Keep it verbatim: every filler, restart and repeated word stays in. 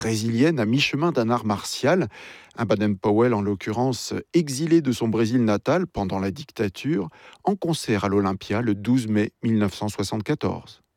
brésilienne à mi-chemin d'un art martial. Un Baden-Powell, en l'occurrence, exilé de son Brésil natal pendant la dictature, en concert à l'Olympia le douze mai mille neuf cent soixante-quatorze.